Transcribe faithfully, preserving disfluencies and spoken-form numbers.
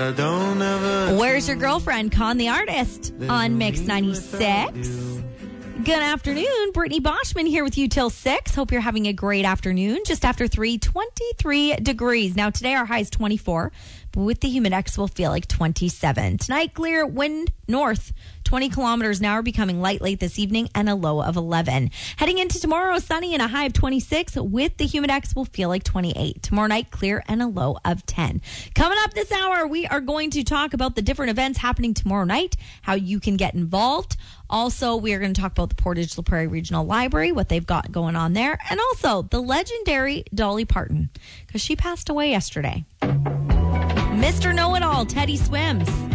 I don't ever. Where's Your Girlfriend? Con the Artist on Mix ninety-six. Good afternoon. Brittany Boschman here with you till six. Hope you're having a great afternoon. Just after three, twenty-three degrees. Now, today our high is twenty-four, but with the humidex, we'll feel like twenty-seven. Tonight, clear, wind north, twenty kilometers an hour, becoming light late this evening, and a low of eleven. Heading into tomorrow, sunny and a high of twenty-six. With the humidex, we'll feel like twenty-eight. Tomorrow night, clear and a low of ten. Coming up this hour, we are going to talk about the different events happening tomorrow night, how you can get involved. Also, we are going to talk about the Portage La Prairie Regional Library, what they've got going on there, and also the legendary Dolly Parton, because she passed away yesterday. Mister Know-It-All, Teddy Swims.